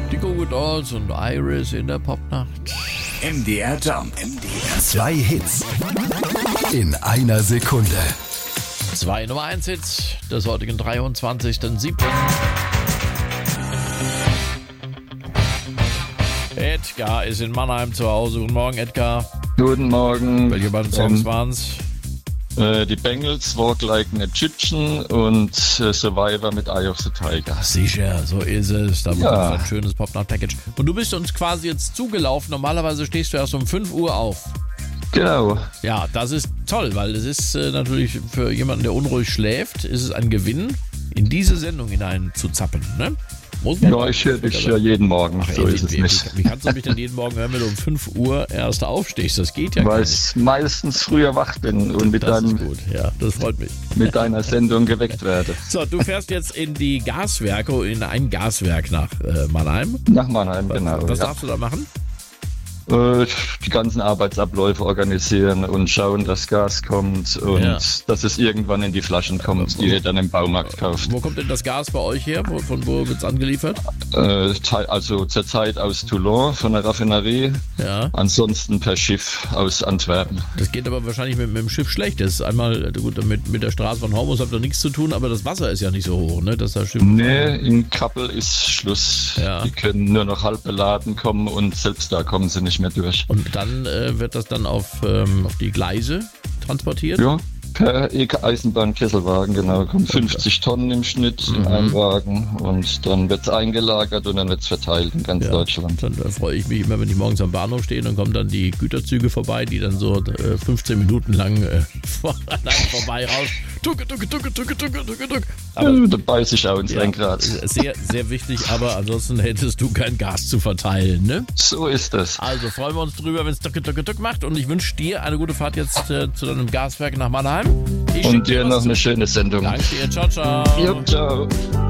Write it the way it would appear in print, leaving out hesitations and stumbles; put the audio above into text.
Die Goo Dolls und Iris in der Popnacht. MDR Jump. MDR 2 Hits in einer Sekunde. 2 Nummer 1 Hits des heutigen 23.07. Edgar ist in Mannheim zu Hause. Guten Morgen, Edgar. Guten Morgen. Welche beiden Songs waren's? Die Bengals, Walk Like an Egyptian und Survivor mit Eye of the Tiger. Sicher, so ist es. Da bekommst Ja. du ein schönes Popnacht-Package. Und du bist uns quasi jetzt zugelaufen. Normalerweise stehst du erst um 5 Uhr auf. Genau. Ja, das ist toll, weil es ist natürlich für jemanden, der unruhig schläft, ist es ein Gewinn, in diese Sendung hinein zu zappen, ne? Muss man Ja, ich höre dich ja jeden Morgen. So ist es nicht. Wie kannst du mich denn jeden Morgen hören, wenn du um 5 Uhr erst aufstehst? Das geht ja gar Weil nicht. ich meistens früher wach bin und mit, Das ist gut, ja, das freut mich. mit deiner Sendung geweckt werde. So, du fährst jetzt in die Gaswerke, in ein Gaswerk nach Mannheim. Nach Mannheim, genau. Was ja. darfst du da machen? Die ganzen Arbeitsabläufe organisieren und schauen, dass Gas kommt und Ja. dass es irgendwann in die Flaschen kommt, die ihr dann im Baumarkt kauft. Wo kommt denn das Gas bei euch her? Von wo wird es angeliefert? Also zurzeit aus Toulon von der Raffinerie, Ja, ansonsten per Schiff aus Antwerpen. das geht aber wahrscheinlich mit dem Schiff schlecht. Das ist einmal, gut, mit der Straße von Hormuz habt ihr nichts zu tun, aber das Wasser ist ja nicht so hoch, ne? Dass das Schiff Nee, in Kappel ist Schluss. Ja. Die können nur noch halb beladen kommen und selbst da kommen sie nicht mehr durch. Und dann wird das dann auf die Gleise transportiert? Ja, per Eisenbahn-Kesselwagen, genau. Kommen 50 Tonnen im Schnitt in einen Wagen und dann wird es eingelagert und dann wird es verteilt in ganz Deutschland. Dann freue ich mich immer, wenn ich morgens am Bahnhof stehe, dann kommen dann die Güterzüge vorbei, die dann so 15 Minuten lang vorbei raus. Tucke. Aber Da beiß ich auch ins ja, Lenkrad. sehr, sehr wichtig, aber ansonsten hättest du kein Gas zu verteilen, ne? So ist es. Also freuen wir uns drüber, wenn es tuck macht und ich wünsche dir eine gute Fahrt jetzt zu deinem Gaswerk nach Mannheim. Ich schick Und dir was noch zu. eine schöne Sendung. Danke dir, ciao, ciao. Jo, ciao.